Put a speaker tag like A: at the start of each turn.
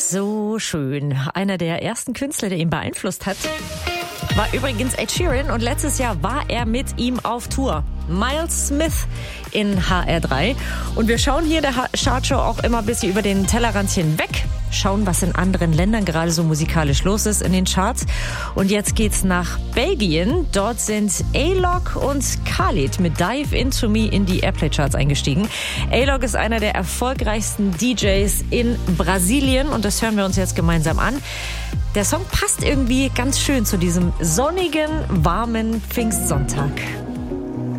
A: so schön. Einer der ersten Künstler, der ihn beeinflusst hat, war übrigens Ed Sheeran und letztes Jahr war er mit ihm auf Tour. Miles Smith in HR3. Und wir schauen hier in der Chartshow auch immer ein bisschen über den Tellerrand hinweg. Schauen, was in anderen Ländern gerade so musikalisch los ist in den Charts. Und jetzt geht's nach Belgien. Dort sind A-Log und Khalid mit Dive Into Me in die Airplay-Charts eingestiegen. A-Log ist einer der erfolgreichsten DJs in Brasilien und das hören wir uns jetzt gemeinsam an. Der Song passt irgendwie ganz schön zu diesem sonnigen, warmen Pfingstsonntag.